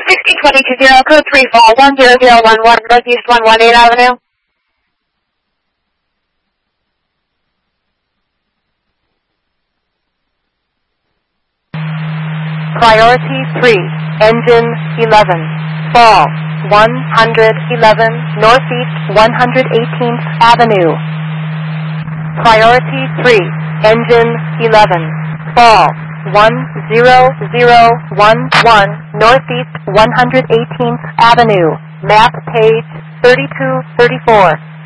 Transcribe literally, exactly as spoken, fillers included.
sixty twenty-two zero, code three fall one zero zero one one, Northeast one one eight Avenue. Priority three, engine eleven, fall one hundred eleven, Northeast one hundred eighteenth Avenue. Priority three, engine eleven, fall one zero zero one one, Northeast one hundred eighteenth Avenue, map page thirty-two thirty-four.